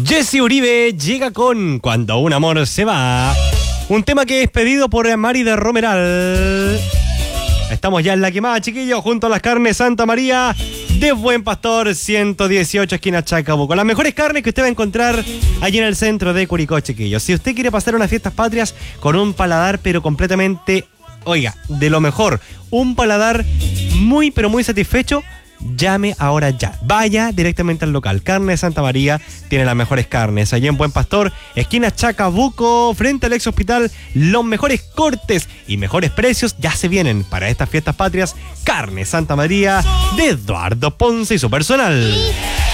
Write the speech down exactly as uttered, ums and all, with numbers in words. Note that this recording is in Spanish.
Jesse Uribe llega con Cuando un amor se va. Un tema que es pedido por Mari de Romeral. Estamos ya en la quemada, chiquillos, junto a las carnes Santa María de Buen Pastor, ciento dieciocho, esquina Chacabuco. Las mejores carnes que usted va a encontrar allí en el centro de Curicó, chiquillos. Si usted quiere pasar unas fiestas patrias con un paladar, pero completamente, oiga, de lo mejor, un paladar muy, pero muy satisfecho, llame ahora ya. Vaya directamente al local. Carne de Santa María tiene las mejores carnes. Allí en Buen Pastor, esquina Chacabuco, frente al ex hospital. Los mejores cortes y mejores precios ya se vienen para estas fiestas patrias. Carne Santa María de Eduardo Ponce y su personal.